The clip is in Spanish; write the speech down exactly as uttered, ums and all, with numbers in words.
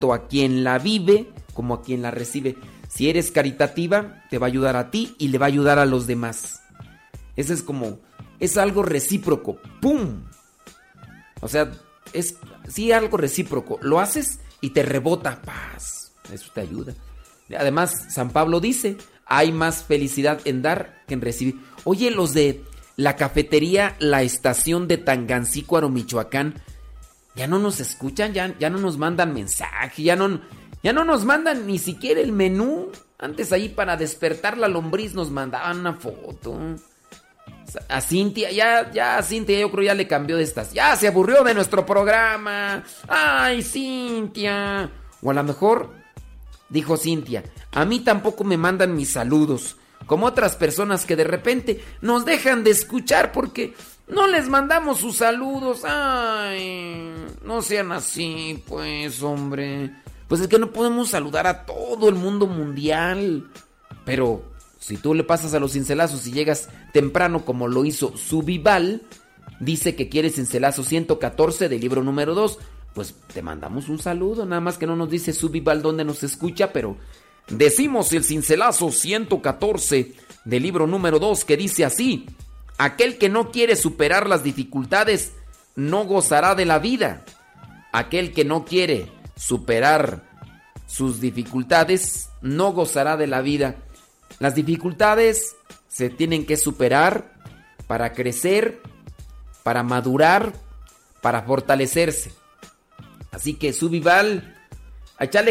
tanto a quien la vive como a quien la recibe. Si eres caritativa, te va a ayudar a ti y le va a ayudar a los demás. Eso es como, es algo recíproco. ¡Pum! O sea, es sí algo recíproco. Lo haces y te rebota. Paz. Eso te ayuda. Además, San Pablo dice, hay más felicidad en dar que en recibir. Oye, los de la cafetería La Estación de Tangancícuaro, Michoacán, ya no nos escuchan, ya, ya no nos mandan mensaje, ya no, ya no nos mandan ni siquiera el menú. Antes ahí para despertar la lombriz nos mandaban una foto. A Cintia, ya, ya a Cintia yo creo ya le cambió de estas. Ya se aburrió de nuestro programa. Ay, Cintia. O a lo mejor dijo Cintia, a mí tampoco me mandan mis saludos, como otras personas que de repente nos dejan de escuchar porque no les mandamos sus saludos. Ay, no sean así, pues, hombre. Pues es que no podemos saludar a todo el mundo mundial. Pero si tú le pasas a los cincelazos y llegas temprano como lo hizo Subival, dice que quiere cincelazo ciento catorce del libro número dos. Pues te mandamos un saludo, nada más que no nos dice Subival dónde nos escucha, pero decimos el cincelazo ciento catorce del libro número dos, que dice así: aquel que no quiere superar las dificultades no gozará de la vida. Aquel que no quiere superar sus dificultades no gozará de la vida. Las dificultades se tienen que superar para crecer, para madurar, para fortalecerse. Así que Subival, a echarle